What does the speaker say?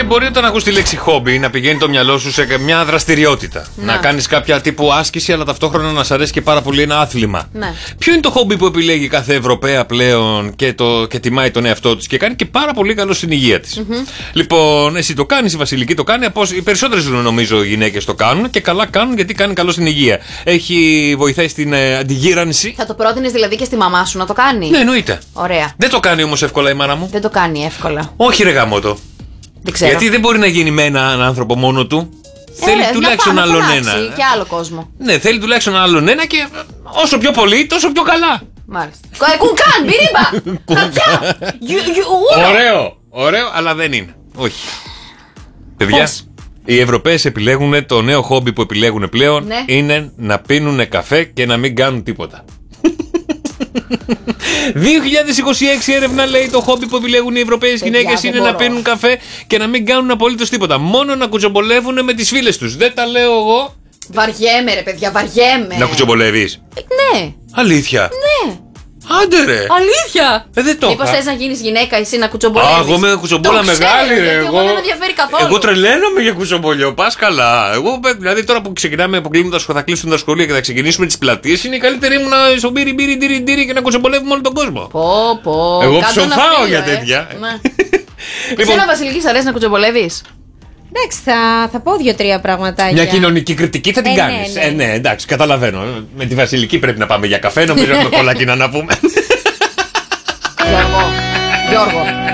μπορεί όταν ακούς τη λέξη χόμπι να πηγαίνει το μυαλό σου σε μια δραστηριότητα. Να κάνεις κάποια τύπου άσκηση, αλλά ταυτόχρονα να σ' αρέσει και πάρα πολύ ένα άθλημα. Ναι. Ποιο είναι το χόμπι που επιλέγει κάθε Ευρωπαία πλέον και τιμάει τον εαυτό της και κάνει και πάρα πολύ καλό στην υγεία της? Λοιπόν, εσύ το κάνεις, η Βασιλική το κάνει, οι περισσότερες νομίζω γυναίκες το κάνουν και καλά κάνουν γιατί κάνει καλό στην υγεία. Βοηθάει στην αντιγύρανση. Θα το πρότεινες δηλαδή και στη μαμά σου να το κάνει? Ναι, εννοείται. Ωραία. Δεν το κάνει όμως εύκολα η μάνα μου. Δεν το κάνει εύκολα. Όχι, ρε γαμώτο. Δεν ξέρω. Γιατί δεν μπορεί να γίνει με έναν άνθρωπο μόνο του. Θέλει τουλάχιστον άλλον ένα. Και άλλο κόσμο. Ναι, θέλει τουλάχιστον άλλον ένα και όσο πιο πολύ, τόσο πιο καλά. Μάλιστα. Κουκάν, μπυρίμπα! Ωραίο, αλλά δεν είναι. Όχι. Παιδιά, οι Ευρωπαίες επιλέγουν, το νέο χόμπι που επιλέγουν πλέον είναι να πίνουν καφέ και να μην κάνουν τίποτα. 2026 έρευνα λέει το χόμπι που επιλέγουν οι Ευρωπαίες γυναίκες είναι να πίνουν καφέ και να μην κάνουν απολύτως τίποτα. Μόνο να κουτσομπολεύουν με τις φίλες τους. Δεν τα λέω εγώ. Βαριέμαι ρε παιδιά, βαριέμαι. Να κουτσομπολεύεις? Ναι. Αλήθεια? Ναι. Άντε ρε. Δηλαδή δεν το μήπως θες να γίνεις γυναίκα εσύ να κουτσομπολεύεις? Εγώ με κουτσομπόλα μεγάλη ρε. Εγώ δεν με ενδιαφέρει καθόλου. Εγώ τρελαίνομαι για κουτσομπολιό. Πας καλά. Εγώ δηλαδή τώρα που ξεκινάμε, θα κλείσουν τα σχολεία και θα ξεκινήσουμε τις πλατείες, είναι η καλύτερη μου να στον μπύρι και να κουτσομπολεύουμε όλο τον κόσμο. Εγώ ψοφάω για τέτοια. Εσένα Βασιλική, σ' αρέσει να κουτσομπολεύεις? Εντάξει, θα πω 2-3 πραγματάκια. Μια κοινωνική κριτική θα την κάνεις. Ναι, εντάξει, καταλαβαίνω. Με τη Βασιλική πρέπει να πάμε για καφέ, νομίζω έχουμε πολλά κοινά να πούμε. Γιώργο.